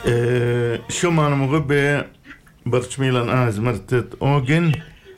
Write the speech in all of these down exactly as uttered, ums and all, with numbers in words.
Eh, شو مغبي برش ميلان آز مرتت أوجن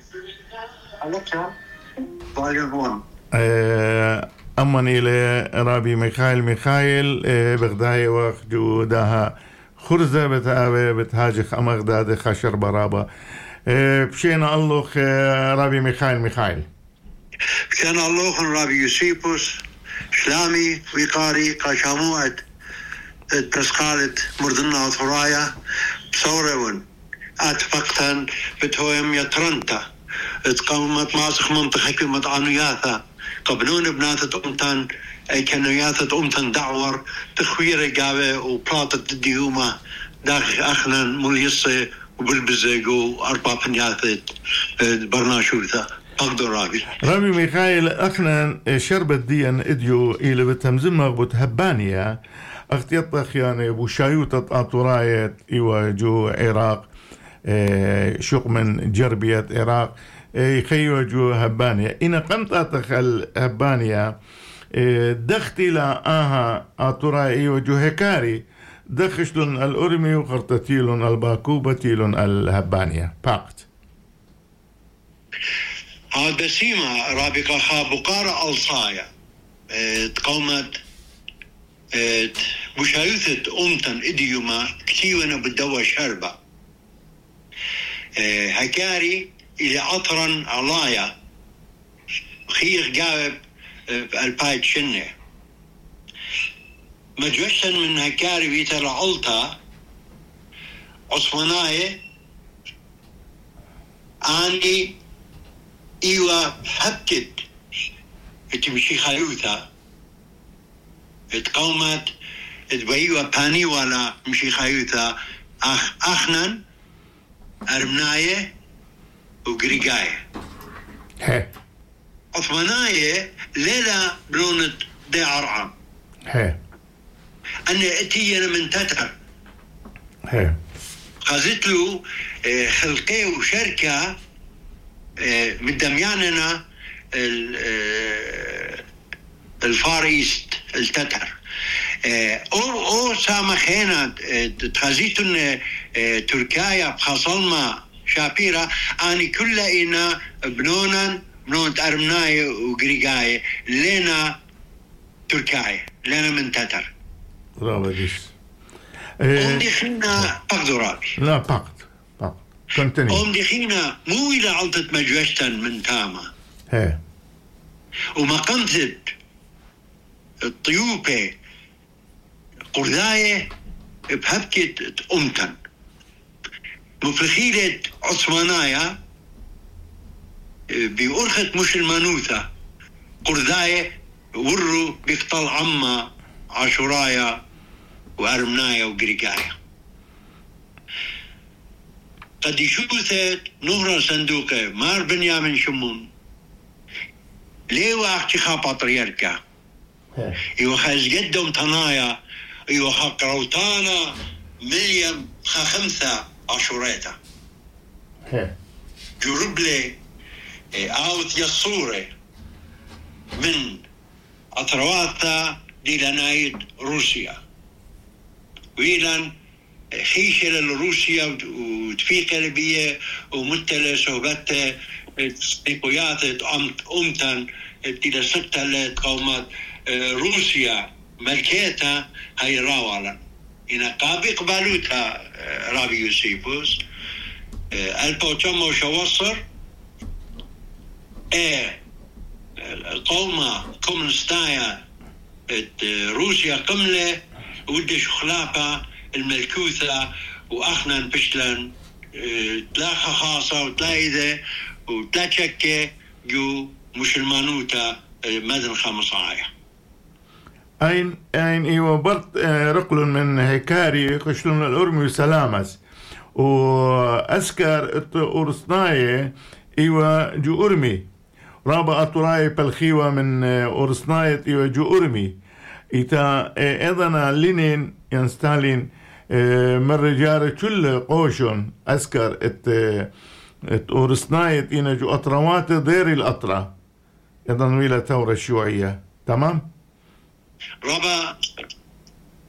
أمني لرابي ميخائيل ميخائيل بغداي وخجو داها خرزة بتاوي بتهاجخ أمغداد خشر برابا بشينا الله رابي ميخائيل ميخائيل بشينا الله رابي يوسيبوس شلامي ويقاري قاشاموعد تسقالت مردنا وثرايا بصورون أتفقتن بتويم يترنتا تقومت ماسخ منطقة كلمة عنوياثا قبلون بناتة أمتن أي كانوياثة أمتن دعور تخوير قاوة وبلاطة الديومة داخل أخنا مليصة وبالبزيقو أربع بنياثة برناشوثة أقدر رابي رابي ميخائيل أخنا شربت ديان إديو إلى بتمزمغ بتهبانيا اختيطخ يعني بوشايوتة أطرايت إيوا جو عراق شوق من جربية عراق يخيو جو هبانيا إن قمت أتخل هبانيا دختي لا آها أطراي إيوا جو هكاري دخشلن الأرمي وخرطتيلن الباكوبتيلن الهبانيا باقت هذا سيما رابقة خابقارة ألصايا تقومت بشايوثة أمتن إديوما كتيونا بالدواء شربة هكاري إلى عطرا علايا خيخ جاوب البايت شنة مجوشا من هكاري بيتر علطة عثماناية آني إيوا هبكت اتمشي خيوثة اتقومت اتبايوا باني ولا مشي خيوثة أخ أخنن أرمناية وغريقاية عثماناية ليلة بلونت دي عرعام أنا اتينا من تتر خازت له خلقه وشركة من دمياننا الفاريست التتر او او سامخينا تخزيتن تركيا بخاصلما شابيرا اني كلنا بنونا بنونت ارمناي وغريغاي لنا تركيا لنا من تتر رابديس ام دخلنا بقدرابي لا بقد بقد كنتني ام دخلنا مو الى علطة مجوشتن من تاما هي وما قمتت الطيوبة قرداية بهبكة أمتن مفخيلة عثمانايا بأرخة مش المانوثة قرداية وروا بيقتل عما عاشورايا وأرمنايا وغريقايا قد يشوثت نهرة صندوقة مار بنيامين شمون ليه أختي خابطريركا إيوه خاز قدم تنايا إيوه خاقروتانا مليم خمسة عشوريتا جرب لي آوت يصورة من أطرواتا دي لنايد روسيا ويلان خيشة لروسيا وتفيقة لبية ومتلة صحبتة سيقويات أمتن دي لستة لتقومات روسيا ملكيتها هاي راولا إن قابي قبالوتها رابي يوسيبوس البوتشم وشوصر ايه القومة كومنستايا روسيا قملة ودش خلافة الملكوثة وأخنا بشلن تلاقى خاصة وتلاقى وتلاقى شكة جو مسلمانوتا مدن خمسة أين أين إيوه برت رقل من هيكاري قشلون الأرمي وسلامس وأسكر أورسناية إيوه جو أرمي رابع أطراي بالخيوة من أورسناية إيوه جو أرمي إتا إذن لينين ينستالين من رجال كل قوشون أسكر ات ات أورسناية إينا جو أطروات دير الأطرة إذن ويلا ثورة الشيوعية تمام؟ رابع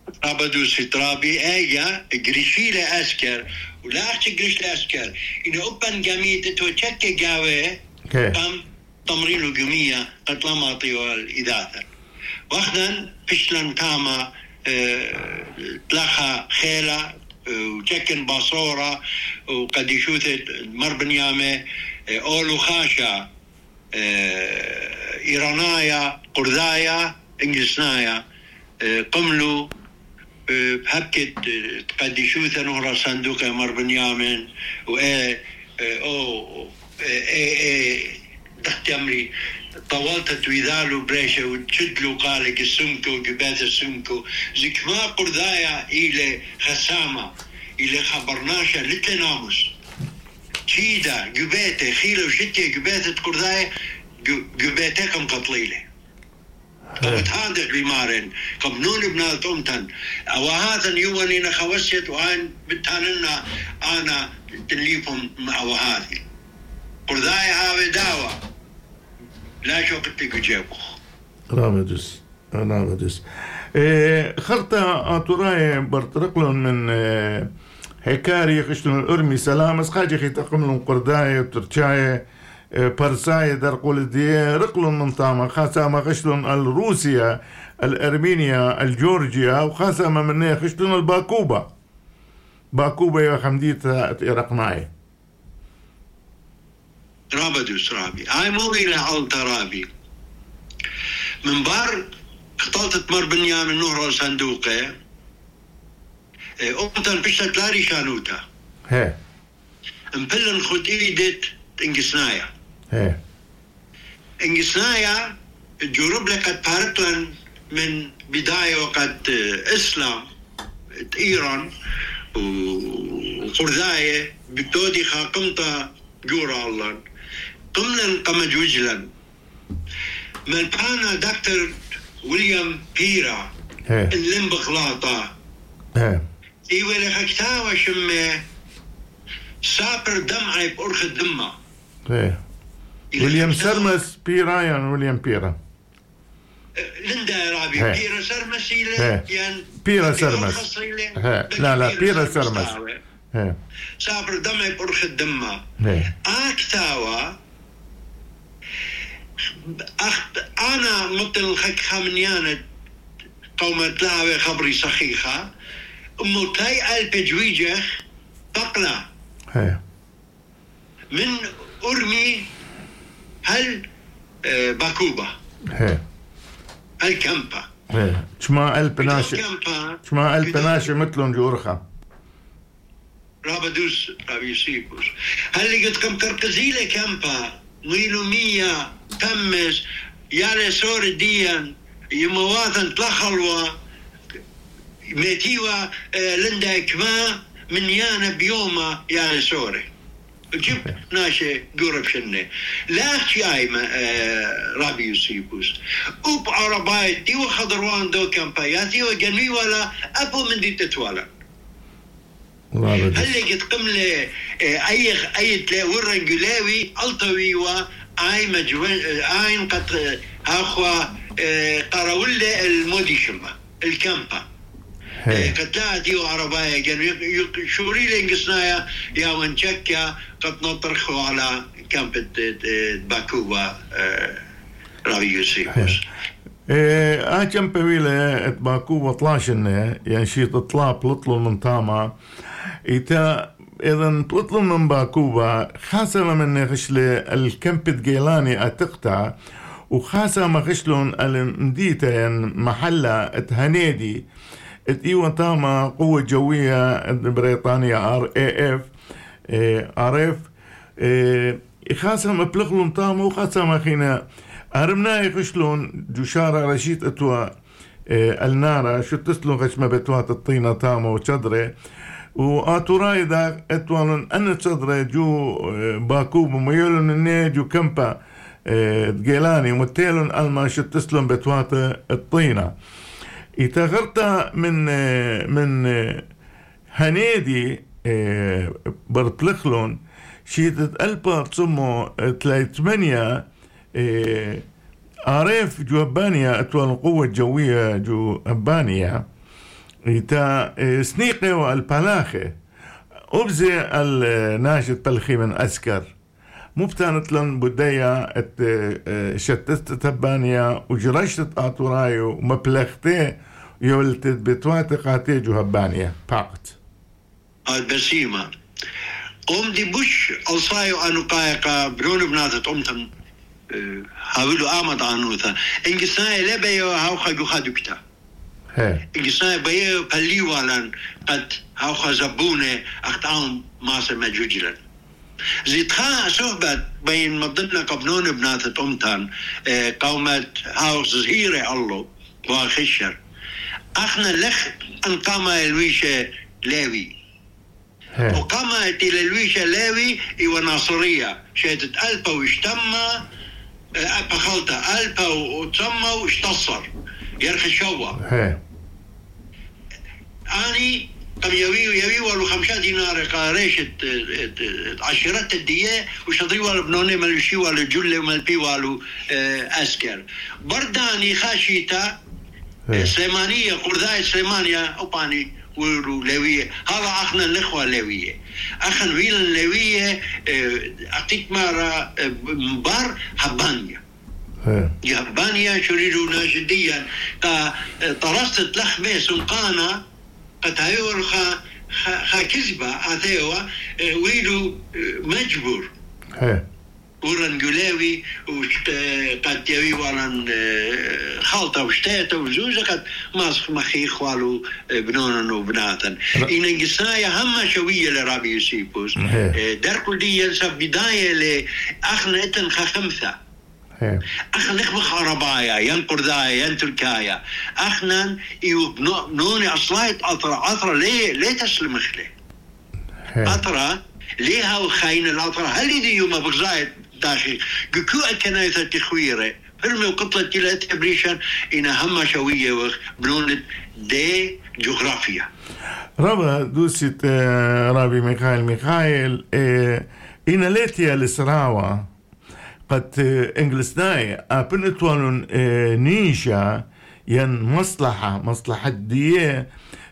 رابدو سترابي ايا جريشي لاسكر ولا اختي جريش لاسكر انه اوبن جاميت تو تشك جاوي قام تمرين الجمية قتلماطي والإذاثة واخذا فشلا تاما اه تلاخا خيلة وتشكن باصورة وقد يشوث مربنيامة اه اولو خاشا اه ايرانايا قرذايا انجلسنايا اه قملو بحبكت قد يشوث نهر صندوق مر بنيامين و او اي تحت امري طولت تويذالو بريشه وتشدلو قالك السمكو جبات السمكو زك ما قرذايا الى خسامه الى خبرناشا لتنامس شيدا جباته خيله وشتي جبات قرذايا جباتكم قطليله وتهادر بمارن قبنون بنات أمتن وهذا يوانينا خوسيت وهان بتاننا أنا تليفهم مع وهذه قرذاي هاوي داوة لا شو قلت لك جيبه رابدس رابدس إيه خرطة أطراي برترقلن من إيه هكاري قشتن الأرمي سلامس خاجي خي تقملن قرداي وترشاي برساي در قول دي رقلن من طامة خاسامة خشلن الروسيا الأرمينيا الجورجيا وخاسامة منها خشلن الباكوبا باكوبا يا خمدية رقناي رابدوس رابي هاي مو إلى عالتا رابي من بار خطلت مر بنيامين نهر الصندوقة أمتن بشتت لاري شانوتا هي مبلن خد إيدت إنجسنايا هي إنجسنايا جرب لقد بارتلن من بداية وقت إسلام إيران وقرذاية بتودي خاقمتا جورا الله قمنا قمج وجلا من كان دكتور ويليام بيرا اللي بغلاطة إيوه لخكتاوة شمه سابر دمعي بأرخ الدمة ويليام سرمس بيرا يعني ويليام بيرا لندا يا رابي بيرا سرمس يعني بيرا سرمس لا لا بيرا سرمس سابر دمعي بأرخ الدمة أكتاوة أنا مثل خك خامنيانة قومة لاوي خبري صخيخة متاي البجويجخ بقلة من أرمي هل باكوبا هل كامبا شما البناشة شما البناشة مثلهم جورخة رابدوس رابيسيبوس هل قد كم تركزيلة كامبا ميلو مية تمس يالي سور ديان يمواثن تلخلوا ميتيوا لندا كما من يانا بيوما يالي سوري جيب ناشي قرب شنة لا شيء ما رابي يوسيبوس أوب عربايت ديو خضروان دو كامبايات وجنوي ولا أبو من دي تتوالا هل قد قملة أي أي تلا ورنجلاوي ألطوي وأي مجوان أي قد أخوا قراولة المودي شما الكامبا قد لا ديو عرباية جن شوري لينجسنايا يا ونشكيا قد نطرخوا على كامب باكوبا رابي يوسيبوس اه كم بويلة باكوبا طلاشن يعني شي تطلع بلطلو من تاما إيتا إذن بلطلو من باكوبا خاصة من خشلة الكامب جيلاني أتقطع وخاصة ما خشلون المديتا محلة اتهنيدي ايوه تاما قوة جوية بريطانيا ار اي اف ار اف خاصة ما بلغلون تاما وخاصة ما خينا ارمنا يخشلون جوشارة رشيد اتوا النارة شو تسلون خشمة بتوات الطينة تاما وشدرة واتوراي دا اتوالون ان شدرة جو باكوب وميولون النيجو كمبا جيلاني ومتيلون الما شو تسلون بتوات الطينة إتغرت من من هنيدي برتلخلون شيدت ألبا تسمو تلايتمانيا عارف جو أبانيا أتوال القوة الجوية جو أبانيا إيتا سنيقة والبلاخة أبزي الناشد بلخي من أسكر مبتانت لن بدايا شتت تبانيا وجرشت أطورايو ومبلغتي يولتت بتواتي قاتي جهبانيا باقت بسيمة قوم دي بوش ألصايو أنو قايقا برون بناتت أمتن هاولو آمد عنوثا إنجسناي لبايو هاوخا جو خادوكتا إنجسناي بايو بليوالان قد هاوخا زبونة أختاهم ماسا مجوجلا زيتخا صحبت بين مضلنا قبنون بناتت أمتن قومت هاوخ زهيرة الله واخشر أخنا لخ أنقاما الويشة لاوي وقامت إلى الويشة لاوي إيوة ناصرية شهدت ألبا واشتمى بخلطة ألبا وتسمى واشتصر يرخي شوا أني قم يوي يوي والو خمسة دينار قاريشة عشرات الدية وشطري والو بنوني ملوشي والو جلة وملبي والو أسكر برداني خاشيتا سليمانية قرداء سليمانية أوباني ويرو لوية هذا أخنا الإخوة لوية أخنا ويلا لوية أعطيك مرة مبار هبانيا هبانيا شريرو ناجديا طرست لخمة سنقانا قد هيور خا خا كذبة أثيوا ويلو مجبور ورنجلاوي وقد يوي ورن خالطة وشتاتة وزوزة قد ماسخ مخي خوالو بنونا وبناتا إن انقصايا هما شوية لرابي يوسيبوس دركو دي ينسب بداية لأخنا إتن خمسة أخنا نخبخ عربايا ينقر دايا ينتركايا أخنا يبنوني أصلايت أطرا أطرا ليه ليه تسلم خلي أطرا ليها وخاين الأطرا هل يدي يوم بغزايت داخل قكو الكنايثة تخويرة فرمي وقطلة تلا تبريشان إنا هما شوية وخ بنونة دي جغرافيا رابا دوسيت رابي ميخائيل ميخائيل إنا ليتيا لسراوة قد انجلسناي أبن اتوالون نيشا ين مصلحة مصلحة ديه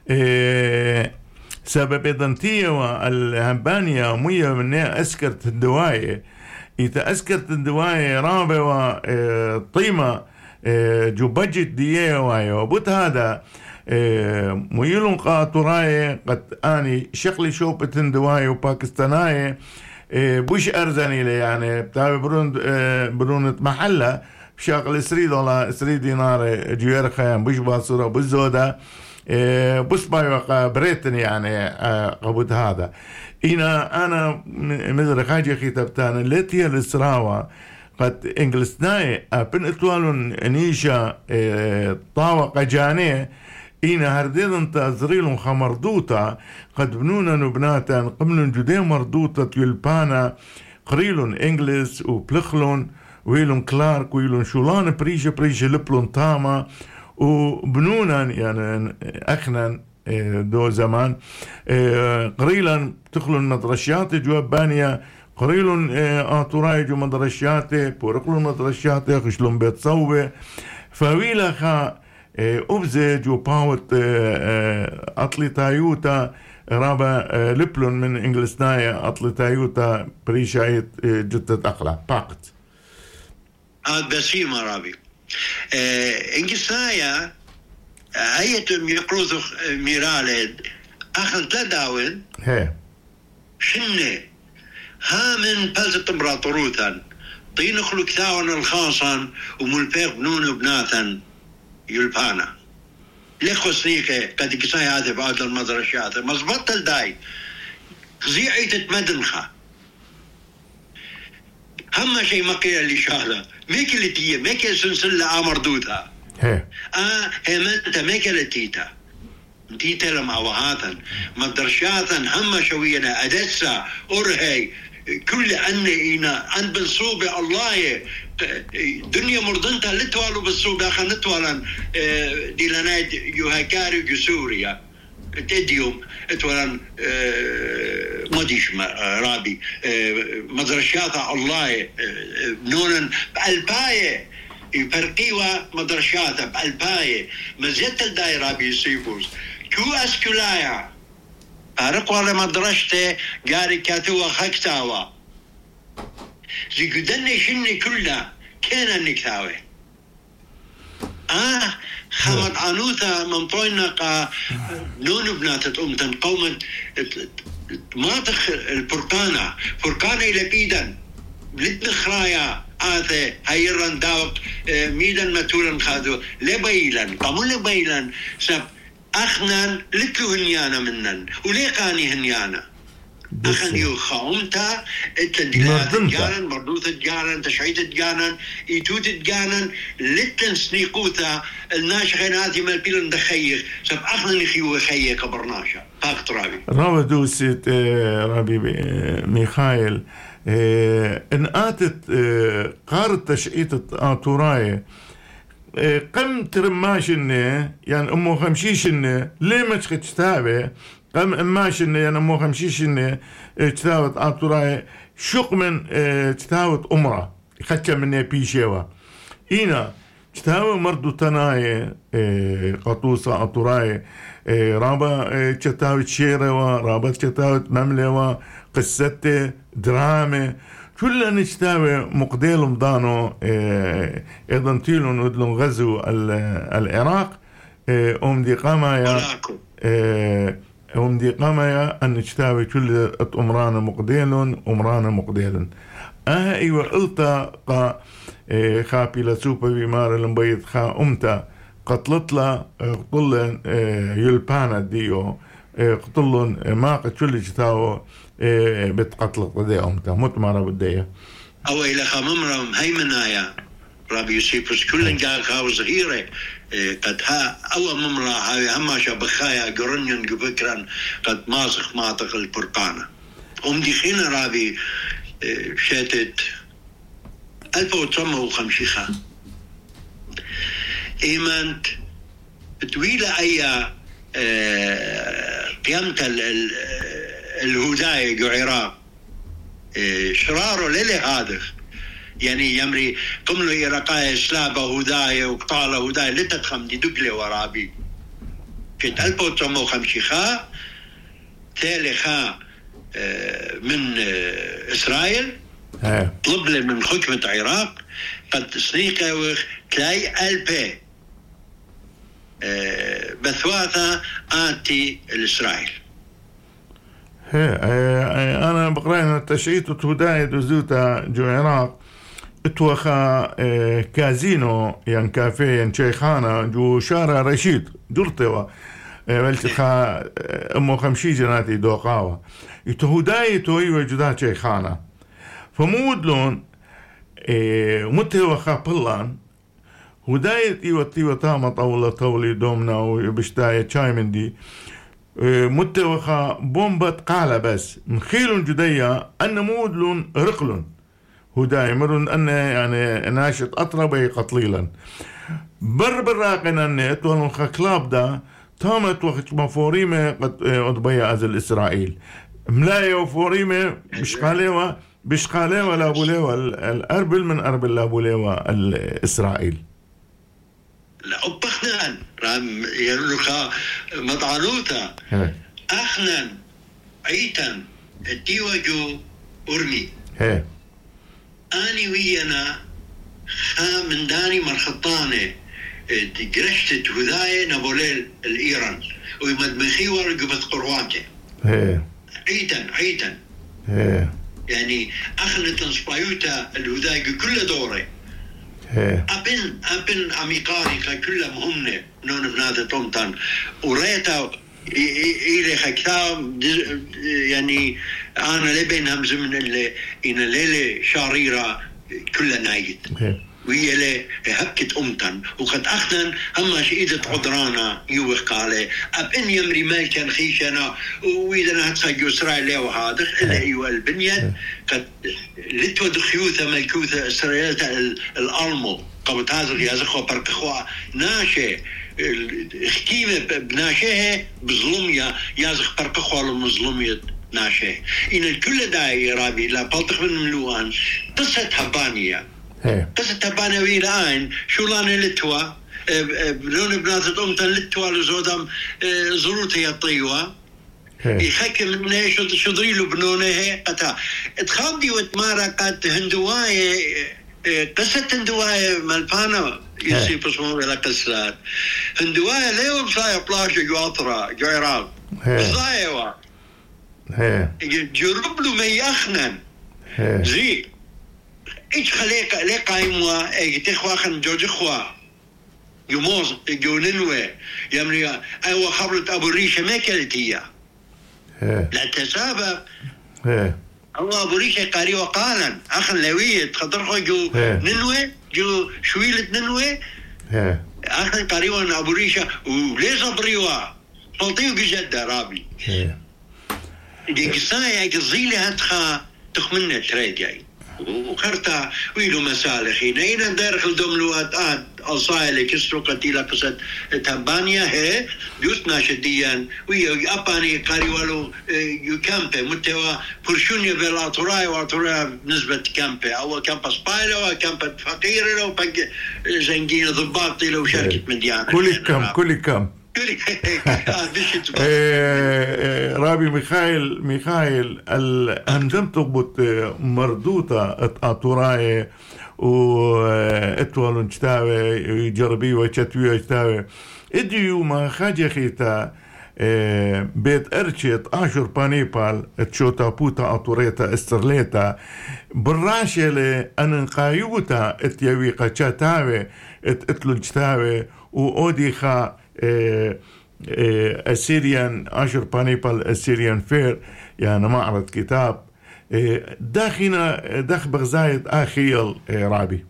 سبب إذنتية والهبانية مية منها أسكرت الدواية إذا أسكرت الدواية رابع وطيمة جو بجت ديه واي وبوت هذا ميلون قاطراية قد آني شغلي شوبة دواية وباكستاناية بوش أرزاني لي يعني بتاع برون برونة محلة بشغل سري دولار سري دينار جوير خيام بوش باصورة بوش زودة بوش بايوقا بريتني يعني قبض هذا إنا أنا مثل خاجة خيتبتان التي الإسراوة قد إنجلسناي أبن إتوالون نيشا طاوة جانيه إنا هرديدن تازريلون خمردوتا قد بنونا نبناتا قملون جدي مردوتا يلبانا قريلون إنجلس وبلخلون ويلون كلارك ويلون شولان بريشة بريشة لبلون تاما وبنونا يعني أخنا دو زمان قريلا تخلون مدرشات جواب بانيا قريلون آتوراي جو مدرشات بورقلون مدرشات خشلون بيت صوبة فويلا خا أبزج وباوت أطلي تايوتا رابا لبلون من إنجلسنايا أطلي تايوتا بريشايت جدة أقلا باقت هاد بسيمة رابي إنجلسنايا هيتم يقروض ميرالد أخن تداون شنة ها من بلزة امبراطوروثا طين خلق ثاون الخاصا وملبيق بنون وبناثا يلبانا ليخو سنيكي قد كساي هذا بعض المدرشات مزبط الداي زيعي تتمدنخا هم شيء مقيل اللي شاهده ميك اللي تيه ميك سنسلة آمردوثا آه همانتا ميك اللي تيتا تيتا لما وهاتا مدرشاتا هم شوينا أدسا أرهي كل أن إنا أن بنصوبة الله دنيا مردنتا لتوالو بالصوبة أخا نتوالا دي لنايد يوهكاري جسوريا تديوم اتوالا مديش رابي مدرشاتا الله نونا بألباية يفرقيوا مدرشاتا بألباية مزيت الداي رابي يسيبوز كو أسكولايا أرقوا على مدرسته قاري كاتوا خكتاوا زي قدني شني كلها كان النكتاوي آه خامت عنوثة منطوينا قا نون بناتت أمتن قومت ماتخ البركانة بركانة إلى بيدن لدن خرايا آثي هيران داوك ميدن متولن خادو لبيلن قاموا لبيلن سب أخنان لتلو هنيانا منن وليقاني هنيانا أخن يوخاومتا التدلات الجانن مردوث الجانن تشعيت الجانن إيتوت الجانن لتن سنيقوثا الناشخين هذه مالبيلن دخيخ سب أخنان يخيو خيه كبرناشا فاقت رابي رابا دوسيت رابي ميخائيل إن آتت قارة تشعيت آتوراي قم ترماشنة يعني أمو خمشيشنة ليه ما تشتابه قم أماشنة يعني أمو خمشيشنة تشتاوت آتوراي شق من تشتاوت أمرا خدك مني بيشيوا إينا تشتاوت مردو تناي قطوسة آتوراي رابا تشتاوت شيروا رابا تشتاوت مملوا قصته درامة كلها نشتاوي مقديل مضانو ايضا تيلون ودلون غزو العراق ام دي قامايا ام دي قامايا ان نشتاوي كل امرانا مقديلون امرانا مقديلون اه ايوه قلتا قا خابي لسوبا بمار المبيض خا امتا قتلتلا قتلن يلبانا ديو قتلن ما قتل جتاو بتقتل قضية أمتا مت مرة بدية أو إلى خممرم هاي منايا رابي يوسيبوس كلن جاء خاو صغيرة قد ها أو ممرة هاي هماشا بخايا قرنين قبكرا قد ماسخ ماتق البرقانة أم دي خينا رابي شاتت ألف وتسعمائة وخمسين إيمانت طويلة أي قيامة الهداية جو عراق شراره للي هذا يعني يمري قملوا إيراقاية سلابة هداية وقطالة هداية لتتخم دي دقلة ورابي في ألف وتسعمائة وخمسين خا تالي خا من إسرائيل طلب لي من حكمة عراق قد سنيقة تلاقي ألبي بثواثة آتي الإسرائيل هي أنا بقرأ تشعيت وتهداية دوزوتا جو عراق اتوخا كازينو ين كافيه ين شيخانا جو شارع رشيد جرتوا والتخا أمو خمشي جناتي دوقاوة يتهداية تويو جدا شيخانا فمودلون متوخا بلان هداية إيوة تيوة تاما طولة طولي دومنا وبشتاية شاي من دي متوخا بومبة قالة بس مخيلون جدية أن مودلون رقلون هداية مرون أن يعني ناشط أطربي قطليلا بربراقنا أن اتوالون خكلاب دا تامت وقت مفوريمة قد أضبيا أزل إسرائيل ملاية وفوريمة بشقاليوة بشقاليوة لابوليوة الأربل من أربل لابوليوة الإسرائيل لا أبخنان رام يرلوكا مطعنوتا أخنان عيتان الديوجو أرمي هي أني ويانا خا من داني مرخطانة قرشت هداية نابوليل الإيران ويمدمخي ورقبت قرواتي هي عيتان عيتان هي يعني أخنة سبايوتا الهداية كل دوري أبن أبن أميقاني كلهم همنة نون بنات تومتان وريتا إلى خكتاب يعني أنا لبين همز من اللي إن الليلة شريرة كلها نايت وهي اللي هكت أمتن وقد أخذن هم شيء عذرانا يوخ قاله أبن يمري مالكن خيشنا وإذا نهتسج إسرائيل وهذا إلا أيوة البنية قد لتود خيوثة ملكوثة إسرائيل الألمو قبل هذا اليازخو بركخوا ناشي خكيمة بناشيه بظلمية يازخ بركخوا لمظلمية ناشي إن الكل داعي رابي لا بلطخ من ملوان قصة هبانية قصة هبانية الآن شو لانا لتوا بنون بنات أمتن للتوالو زودام زروتي الطيوة يحكم من شو شضري له بنونه قتا تخاضي وتمارا قات هندواي قصة هندواي مالبانا يصير بسموه إلى قصات هندواي ليه بصايا بلاش جواطرة جويراب بصايا جرب له ما يخنن زي إيش خليك ليه قايموا إيه تخوا خن جوج خوا يموز جوننوه يمني أيوة خبرت أبو ريشة ما كلتيها لا تسابق الله أبو ريشة قاري وقالا أخن لوية تخطر جو ننوه جو شويلة ننوه أخن قاري وانا أبو ريشة وليس بريوا فلطيو بجدة رابي دي قصايا قصيلي هتخا تخمنا تريد جاي وخرتا ويلو مسالخين اين دارخل دملوات آد الصايلة كسرو قتيلة قصة تبانيا هي بيوتنا شديا ويا أباني قاري والو يكامبي متوا فرشونيا بالأطراي وأطراي نسبة كامبي أو كامبا سبايلة وكامبا فقيرة وبق زنجين ضباطي لو شركة مديانة كل كام كل كام رابي ميخائيل ميخائيل الهندم تقبط مردوطة أطراي واتوالون جتاوي جربي وشتوي جتاوي اديو ما خاجة خيتا بيت ارشيت اشور بانيبال تشوتا بوتا اطوريتا استرليتا براشلة انقايوتا اتيوي قشاتاوي اتلون جتاوي واوديخا السيريان اشور بانيبال السيريان فير يعني معرض كتاب داخنا داخ بغزايد آخيل رابي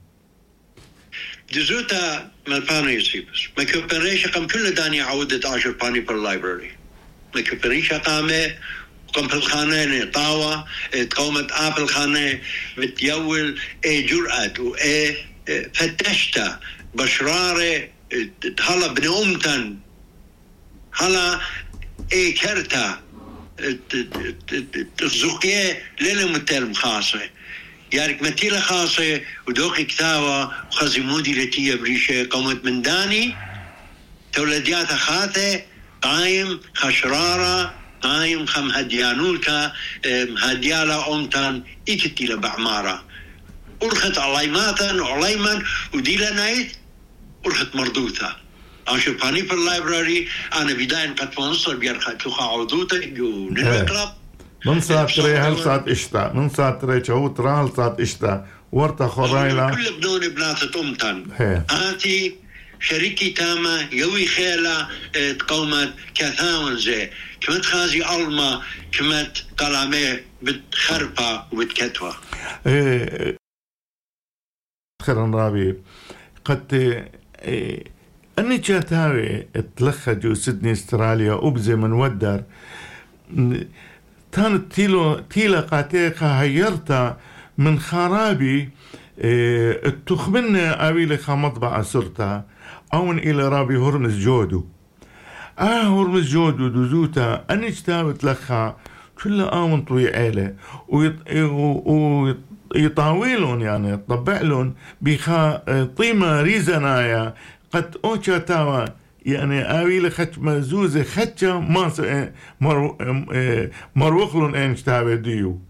جزوتا مالبانا يصيبس ما كوبريش قام كل داني عودة عشر باني باللايبراري ما كوبريش قامه قام في الخانة طاوة تقومت آب الخانة بتيول اي جرأة واي فتشتا بشرارة هلا بن أمتن هلا اي كرتا تزوقيه ليلة متلم خاصة يارك متيلة خاصة ودوقي كتاوة وخزمودي لتية بريشة قومت من داني تولديات خاته قايم خشرارة قايم خم هديانولكا هديالة أمتان إكتيلة بعمارة أرخت عليماتا وعليما وديلا نايت أرخت مردوثة عشان باني في اللايبراري أنا بداية قد منصر بيرخى تلقى عودوته جو نلقلب من ساتري هل سات إشتا من ساتري شهوت راه سات إشتا ورطة خرايلا كل بنون بنات أمتن آتي شريكي تاما يوي خيلة تقومت كثاون زي كمت خازي ألما كمت قلامي بتخربة وبتكتوة خيرا رابي قد أني جاتاوي اتلخجوا سيدني استراليا أبزي من ودر كانت تيلو تيلا قاتيقة هيرتا من خرابي اه تخمنا أويلي خمطبع صرتا أون إلى رابي هرمز جودو آه هرمز جودو دوزوتا أني جتاوي تلخا كل آمن طويعيلة ويطاويلون يعني يطبعلون بيخا طيمة ريزنايا قد أوشا تاوا يعني آويل خش مزوزة خشة ما مر مروخلون إنش تاوي ديو.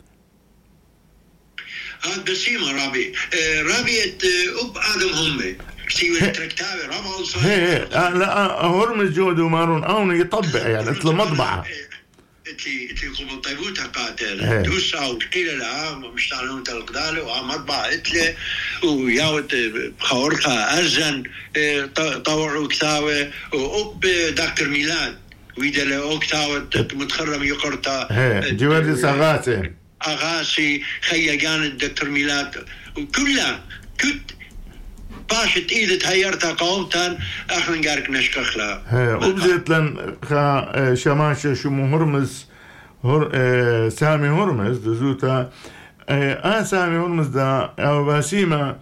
هاد بسيمة رابي رابي أب آدم همي كتير تركتاوي رابع الصيف. هي لا هرمز جودو مارون أون يطبع يعني مثل مطبعة. تي تي قوم طيبوتها قاتل دوسا وقيل لها مش تعلمون تلقداله ومطبع اتله وياوت خورقة أرزن طوعوا كتاوة وأب دكتور ميلاد ويدا له كتاوة متخرم يقرطا جوالي أغاسي أغاسي خيجان الدكتور ميلاد وكلها كت باشت إيدة هيرتا قومتان أخنا قارك نشكخلا أبزيت لن خا شماشة شمو هرمز هر اه سامي هرمز دزوتا آه سامي هرمز دا أو باسيما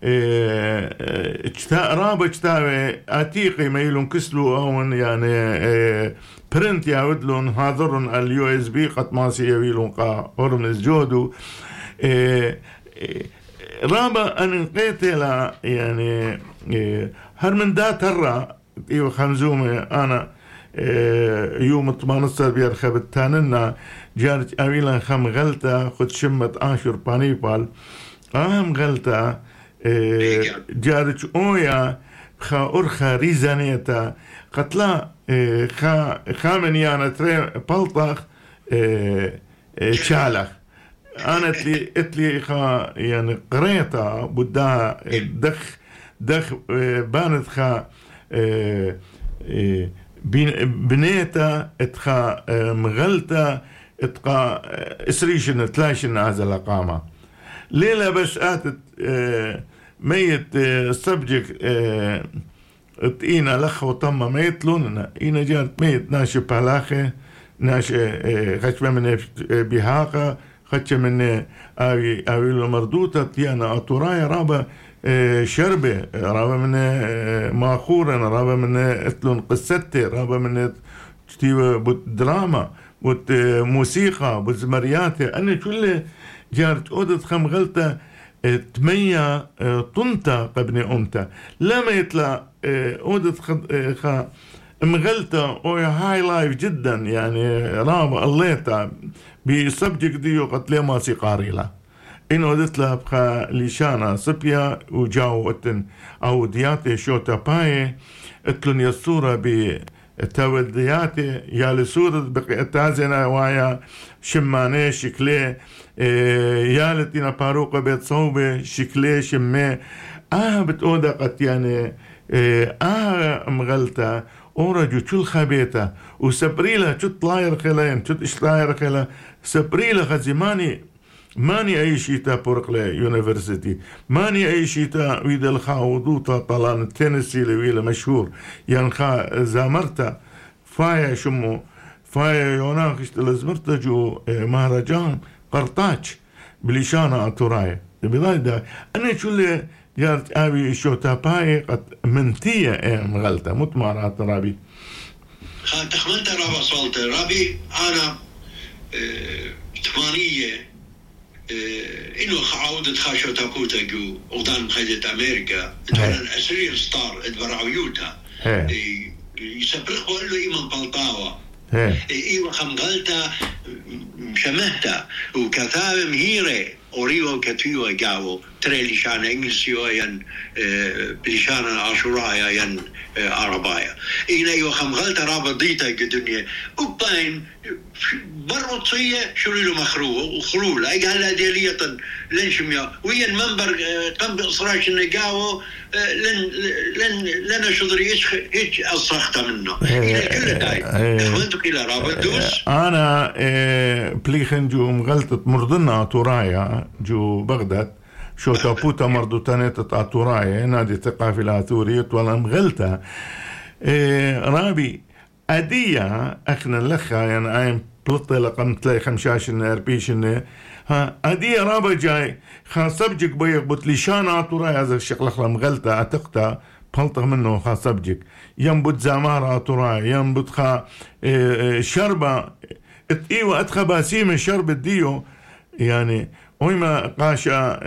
اه رابع اجتاوي أتيقي ميلون كسلو أون يعني اه برنت ياودلون هاذرون اليو اس بي قد ماسي يويلون قا هرمز جودو اه رابا أن قيتلا يعني هرمن دا ترى إيو خمزومي أنا يوم تمانصر بيرخب التاننا جارج أويلا خم غلطة خد شمت آشور بانيبال أهم غلطة جارج أويا خا أرخا ريزانيتا قتلا خا خامنيانا تري بلطخ تشالخ أنا اتلي اتلي خا يعني قريتا بدها دخ دخ بانت خا بنيتا اتخا مغلتا اتقا اسريشن تلاشن عزل قامة ليلة بس آتت ميت سبجك اتقينا لخ وطمة ميت لوننا اينا جانت ميت ناشي بالاخي ناشي خشبة من بيهاقة خشبة من اوي اوي المردوطة تيانا اطوراي رابا شربة رابا من ماخورا رابا من اتلون قصتي رابا من تيوه بوت دراما بوت موسيقى بوت زمرياتي انا كل جارت اودت خم غلطة تمية طنطة قبني أمتا لما يطلع أودت خا مغلطة أو هاي لايف جدا يعني رابع الليتا بسبجك ديو قتلي ما سيقاري له إنه أودت لها بخا ليشانا سبيا وجاو اتن أو دياتي شوتا باي اتلن يصورة بتاودياتي يا لسورة بقي تازنا ويا شماني شكلي يالتنا باروقة بيت صوبة شكلي شمي آه بتقودا قد يعني آه مغلطة أورجو شو الخبيتة وسبريلا شو طلاير خلين شو إشلاير خلا سبريلا خزي ماني ماني أي شيء بورقلي يونيفرسيتي ماني أي شيء ويدا الخاوضوطة طلان تينيسي لويلا مشهور ينخا زامرتا فايا شمو فايا يوناخش تلزمرتا جو مهرجان قرطاج بليشانا أطوراي بضاي دا أنا شو اللي جارت أبي شو تاباي قد منتية إيه مغلطة متمارات رابي تخمنت رابا صالت رابي أنا ثمانية إنه عودة خاشو تابوتا جو أغدان مخيزة أمريكا تورن أسرير ستار ادبرعويوتا يسبرخوا له إيمان بلطاوة إيوه خمغلتا شمهتا وكثاب مهيرة أوريو كتيوة جاو ترى لشان إنجلسيو ين بلشان عاشورايا ين عربايا إينا إيوه خمغلتا رابضيتا كدنيا وبين برطية شريلو مخروه وخروله أي قال لها ديالية لنشميا ويا المنبر قم بإصراش النقاوه لن لن لن شضري إيش إيش أصخته منه إلى كل داي أخوانتك إلى رابطوس أنا بليخن جو مغلطة مرضنا طورايا جو بغداد شو تابوتا مرضوتانية طورايا نادي ثقافي الآثورية ولا مغلطة رابي أدية أخنا لخا يعني أيم بلطة لقم تلاقي خمشاشن أربيشن ها أدية رابا جاي خاصبجك بيق بطليشان عطوراي هذا الشغل لخلا مغلطة أتقتا بلطة منه خاصبجك ينبت زامار عطوراي ينبت خا شربة إيوة أتخا باسيمة شربة ديو يعني ويما قاشا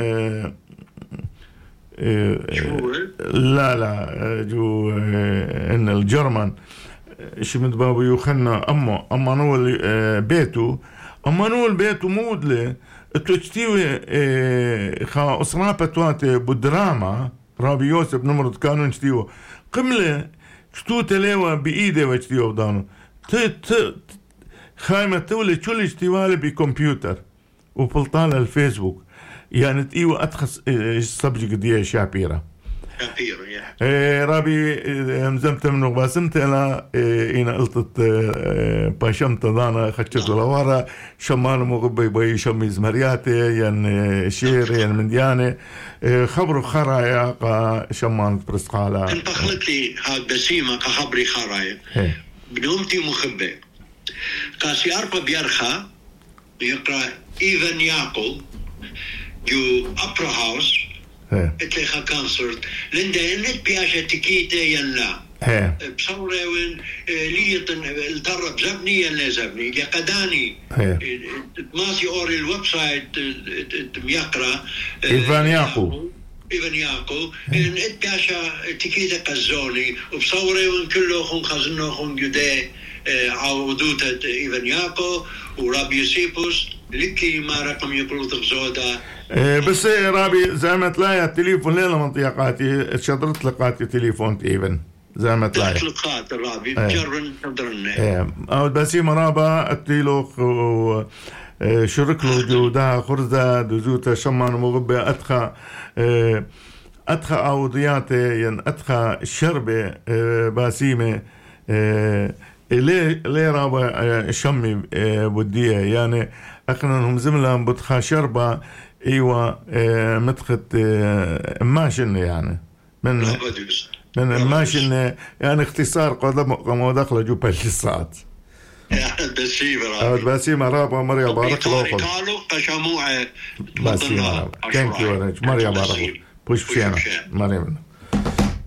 لا لا جو إن الجرمان شمت بابو يوخنا أمه أما نول بيته أما نول بيته مودله تشتيوي خا أسرا بتواتي بدراما رابي يوسف نمرض كانوا نشتيوه قمله شتو تليوه بإيده وشتيوه بدانو ت ت خايمة تولي شو اللي اشتيوه بكمبيوتر وبلطالة الفيسبوك يعني تقيوه أتخص السبجك دي شابيرة شابيرة يا رابي مزمت منه باسمت أنا إنا قلت باشمت ضانا خدشت لورا شمان مغبي بي شمي زمرياتي ين شير ين منديانة خبرو خرايا قا شمان برسقالة انت خلت لي هاد بسيمة كخبري خرايا بنومتي مخبي كاسي أربا بيرخا يقرأ إيفن ياقل جو أبرا هاوس اتلخا كونسرت لندا نت بياشا تكيتا يلا بصورة وين ليتن الترب زبني يلا زبني يا قداني ماسي أوري الويب سايت ميقرا إيفانياقو إيفانياقو إن إتكاشا تكيدة قزوني وبصورة وين كله خون خزنو خون جداء عودوتا إيفانياقو ورابي يوسيبوس لكي ما رقم يقولوا تغزودا بس رابي زعمت لا التليفون ليلة منطقاتي شطرت لقاتي تليفون تيفن زعمت لا لقات الرابي بجرن تدرن أو بسيم رابا التيلوخ شرك له جودا خرزة دزوتا شمان مغبة أدخى أدخى عوضياتي ين أدخى شربة باسيمة ليه ليه رابا شمي بديه يعني أخنهم زملهم بدخى شربة ايوه مدخت ماشن يعني من من ماشن يعني اختصار قدم قام دخل جو بالساعات بسيمة بسيمة رابا مريا بارك الله فيك قالوا قشموعة بسيمة ثانك يو مريا بارك بوش فينا مريا